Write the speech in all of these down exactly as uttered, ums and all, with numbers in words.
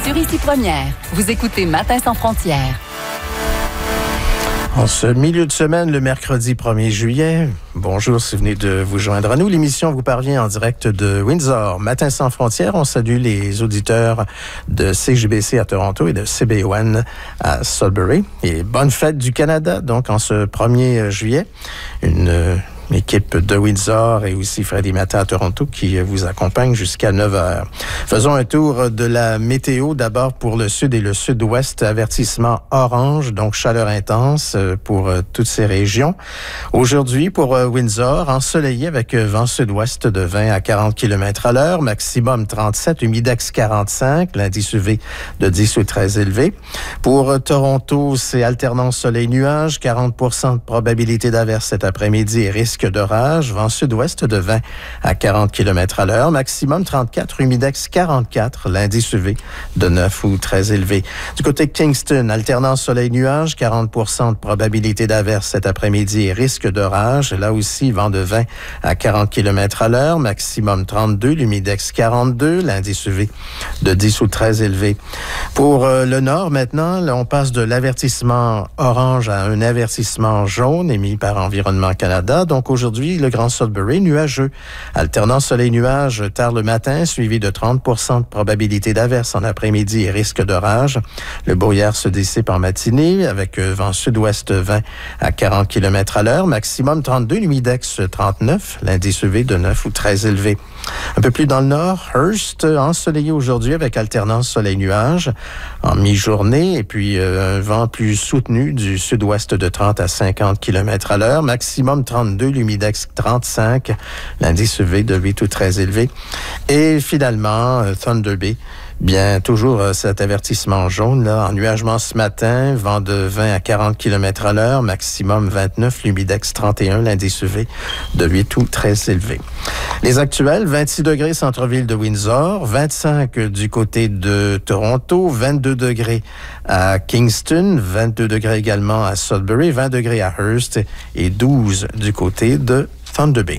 Sur Ici Première, vous écoutez Matin sans frontières. En ce milieu de semaine, le mercredi premier juillet, bonjour si vous venez de vous joindre à nous. L'émission vous parvient en direct de Windsor. Matin sans frontières, on salue les auditeurs de C J B C à Toronto et de C B O N à Sudbury. Et bonne fête du Canada, donc en ce premier juillet. Une équipe de Windsor et aussi Freddy Matin à Toronto qui vous accompagne jusqu'à neuf heures. Faisons un tour de la météo. D'abord pour le sud et le sud-ouest, avertissement orange, donc chaleur intense pour toutes ces régions. Aujourd'hui pour Windsor, ensoleillé avec vent sud-ouest de vingt à quarante kilomètres à l'heure, maximum trente-sept, humidex quarante-cinq, l'indice U V de dix ou treize élevé. Pour Toronto, c'est alternance soleil-nuage, quarante pour cent de probabilité d'averse cet après-midi et risque d'orage, vent sud-ouest de vingt à quarante kilomètres à l'heure, maximum trente-quatre, humidex quarante-quatre, l'indice U V de neuf ou très élevé. Du côté de Kingston, alternance soleil-nuage, quarante pour cent de probabilité d'averse cet après-midi et risque d'orage. Là aussi, vent de vingt à quarante kilomètres à l'heure, maximum trente-deux, l'humidex quarante-deux, l'indice U V de dix ou très élevé. Pour euh, le nord, maintenant, là, on passe de l'avertissement orange à un avertissement jaune émis par Environnement Canada. Donc, aujourd'hui, le Grand Sudbury, nuageux. Alternance soleil-nuage tard le matin, suivi de trente pour cent de probabilité d'averse en après-midi et risque d'orage. Le brouillard se dissipe en matinée avec vent sud-ouest vingt à quarante kilomètres à l'heure, maximum trente-deux, l'humidex trente-neuf, l'indice U V de neuf ou très élevé. Un peu plus dans le nord, Hearst, ensoleillé aujourd'hui avec alternance soleil-nuage en mi-journée et puis euh, un vent plus soutenu du sud-ouest de trente à cinquante kilomètres à l'heure, maximum trente-deux, l'humidex trente-cinq, l'indice U V de huit ou très élevé. Et finalement, euh, Thunder Bay, bien toujours euh, cet avertissement jaune, là, ennuagement ce matin, vent de vingt à quarante kilomètres à l'heure, maximum vingt-neuf, l'humidex trente et un, l'indice U V de huit ou très élevé. Les actuels, vingt-six degrés centre-ville de Windsor, vingt-cinq du côté de Toronto, vingt-deux degrés à Kingston, vingt-deux degrés également à Sudbury, vingt degrés à Hearst et douze du côté de Thunder Bay.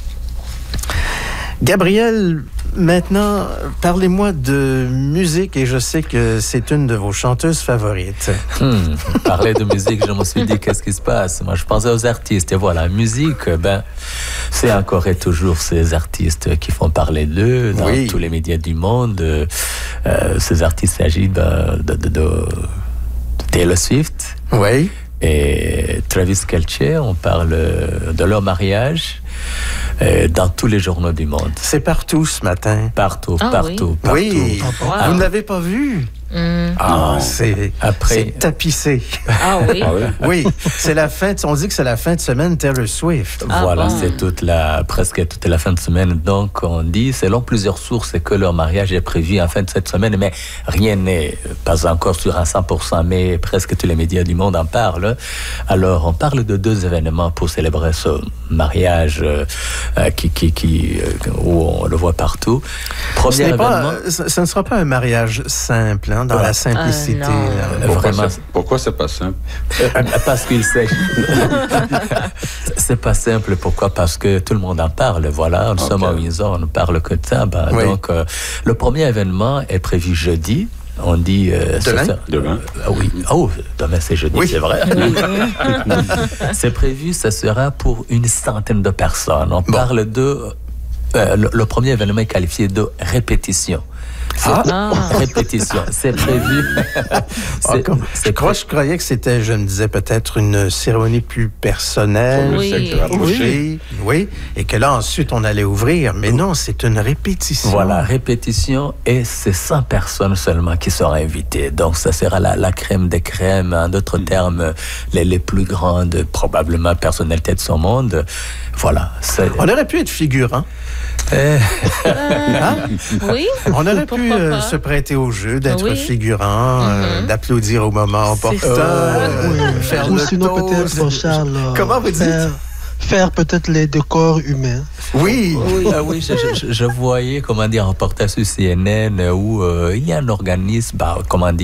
Gabriel, maintenant, parlez-moi de musique et je sais que c'est une de vos chanteuses favorites. Hmm, parler de musique, je me suis dit, qu'est-ce qui se passe? Moi, je pensais aux artistes et voilà, musique, ben, c'est encore et toujours ces artistes qui font parler d'eux dans oui. tous les médias du monde. Euh, ces artistes s'agissent ben, de, de, de, de Taylor Swift. Oui. Et Travis Kelce, on parle de leur mariage euh, dans tous les journaux du monde. C'est partout ce matin. Partout, ah, partout, oui. partout. Oui, wow. Vous ne l'avez pas vu? Mmh. Ah, c'est, Après... c'est tapissé. Ah oui? Ah oui, oui, c'est la fin, de, on dit que c'est la fin de semaine Taylor Swift. Ah voilà, bon. c'est toute la, presque toute la fin de semaine. Donc, on dit, selon plusieurs sources, que leur mariage est prévu en fin de cette semaine, mais rien n'est pas encore sur un cent pour cent, mais presque tous les médias du monde en parlent. Alors, on parle de deux événements pour célébrer ce mariage euh, qui, qui, qui, euh, où on le voit partout. Premier ce, événement, pas, ce, ce ne sera pas un mariage simple, hein? Dans ouais. la simplicité. Ah, pourquoi, Vraiment. C'est, pourquoi c'est pas simple? Parce qu'il s'agit. C'est pas simple. Pourquoi? Parce que tout le monde en parle. Voilà, nous okay. sommes en Windsor, on ne parle que de ça. Ben, oui. Donc, euh, le premier événement est prévu jeudi. On dit... Euh, demain? Ça, demain? Euh, oui. Oh, demain c'est jeudi, oui. c'est vrai. C'est prévu, ça sera pour une centaine de personnes. On bon. parle de... Euh, le, le premier événement est qualifié de répétition. C'est ah. répétition. C'est prévu. c'est, ah, c'est je, crois, je croyais que c'était, je me disais, peut-être une cérémonie plus personnelle. Oui. Oui. oui. Et que là, ensuite, on allait ouvrir. Mais non, c'est une répétition. Voilà, répétition. Et c'est cent personnes seulement qui seront invitées. Donc, ça sera la, la crème des crèmes. En d'autres mm. termes, les, les plus grandes, probablement, personnalités de son monde. Voilà. C'est... On aurait pu être figurant. Euh, hein? Oui. On aurait pu euh, se prêter au jeu, d'être oui. figurant, mm-hmm. euh, d'applaudir au moment opportun, euh, oui. faire Ou le sinon tour. peut-être, Charles. Comment vous dites? Faire, faire peut-être les décors humains. Oui. Oui, ah oui je, je, je voyais, comment dire, un reportage sur C N N où euh, il y a un organisme, bah, comment dire,